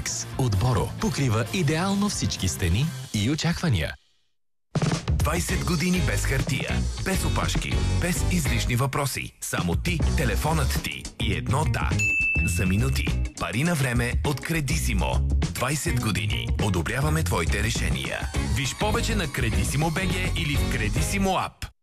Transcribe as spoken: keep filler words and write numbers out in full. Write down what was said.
Дюрекс от Боро покрива идеално всички стени и очаквания. двайсет години без хартия, без опашки, без излишни въпроси. Само ти, телефонът ти и едно да. За минути. Пари на време от Кредисимо. двайсет години. Одобряваме твоите решения. Виж повече на Кредисимо БГ или в Кредисимо ап.